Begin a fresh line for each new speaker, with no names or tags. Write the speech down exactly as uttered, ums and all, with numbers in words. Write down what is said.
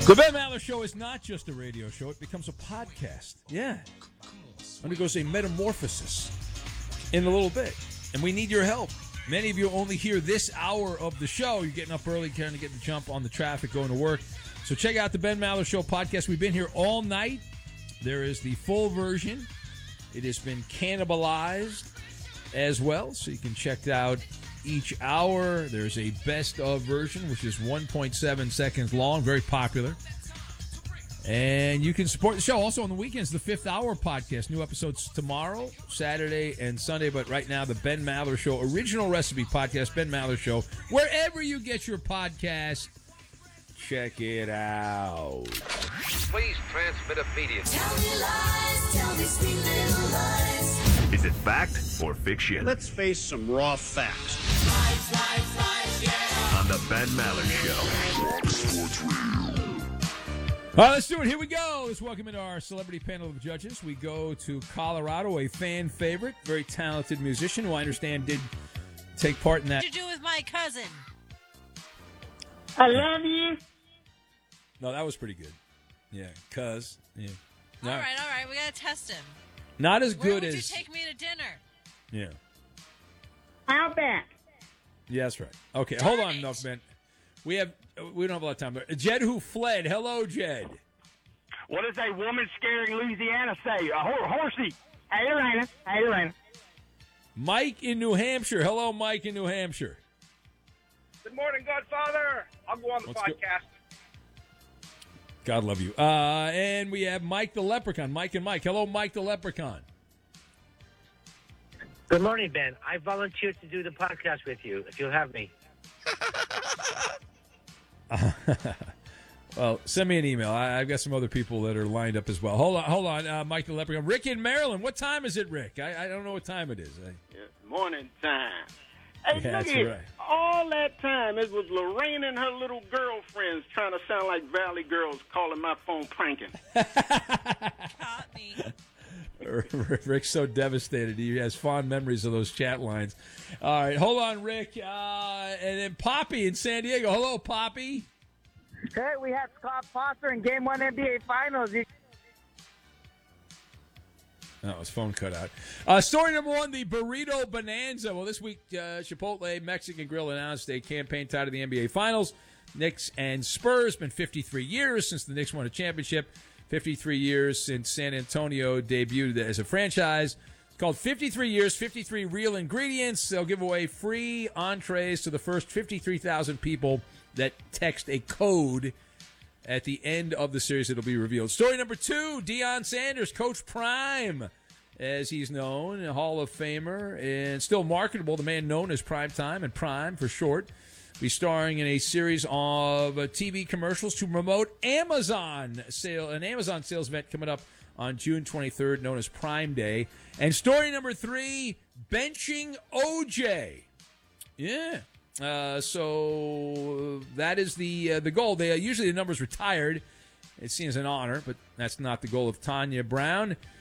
The Ben Maller Show is not just a radio show. It becomes a podcast. Yeah. Undergoes a metamorphosis in a little bit. And we need your help. Many of you only hear this hour of the show. You're getting up early, trying to get the jump on the traffic, going to work. So check out the Ben Maller Show podcast. We've been here all night. There is the full version. It has been cannibalized as well. So you can check out each hour. There's a best of version, which is one point seven seconds long, very popular. And you can support the show also on the weekends, the Fifth Hour podcast. New episodes tomorrow, Saturday, and Sunday. But right now, the Ben Maller Show original recipe podcast, Ben Maller Show, wherever you get your podcast, check it out.
Please transmit immediately.
Tell me lies, tell me sweet little lies.
Is it fact or fiction?
Let's face some raw facts.
Lies, lies, lies, yeah.
On the Ben Maller Show.
All right, let's do it. Here we go. Let's welcome into our celebrity panel of judges. We go to Colorado, a fan favorite, very talented musician who I understand did take part in that.
What did you do with my cousin?
I love you.
No, that was pretty good. Yeah, cuz. Yeah.
All right, all right. We got to test him.
Not as
Where
good
would
as.
you take me to dinner?
Yeah.
Outback.
Yeah, that's right. Okay, hold
Darn
on,
it.
enough, man. We have we don't have a lot of time. But Jed who fled. Hello, Jed.
What does a woman scaring Louisiana say? A hor- horsey.
Hey, Lorena. Hey, Lorena.
Mike in New Hampshire. Hello, Mike in New Hampshire.
Good morning, Godfather. I'll go on the
Let's go.
podcast.
God love you. Uh, and we have Mike the Leprechaun. Mike and Mike. Hello, Mike the Leprechaun.
Good morning, Ben. I volunteered to do the podcast with you, if you'll have me.
Well, send me an email. I, I've got some other people that are lined up as well. Hold on, hold on, uh, Mike the Leprechaun. Rick in Maryland. What time is it, Rick? I, I don't know what time it is. I,
Yeah, morning time. Hey,
Yeah,
look
that's
at
right.
all that time. It was Lorraine and her little girlfriends trying to sound like Valley girls calling my phone pranking.
Caught me.
Rick's so devastated. He has fond memories of those chat lines. All right, hold on, Rick. Uh, and then Poppy in San Diego. Hello, Poppy.
Hey, we have Scott Foster in Game One N B A Finals. You-
Oh, his phone cut out. Uh, story number one, the Burrito Bonanza. Well, this week, uh, Chipotle Mexican Grill announced a campaign tied to the N B A Finals. Knicks and Spurs. Been fifty-three years since the Knicks won a championship. fifty-three years since San Antonio debuted as a franchise. It's called fifty-three years, fifty-three real ingredients. They'll give away free entrees to the first fifty-three thousand people that text a code. At the end of the series, it'll be revealed. Story number two, Deion Sanders, Coach Prime, as he's known, a Hall of Famer, and still marketable, the man known as Prime Time and Prime for short. Be starring in a series of uh, T V commercials to promote Amazon sale, an Amazon sales event coming up on June twenty-third, known as Prime Day. And story number three, benching O J. Yeah. Uh, so that is the uh, the goal. They uh, usually the number's retired. It's seen as an honor, but that's not the goal of Tanya Brown.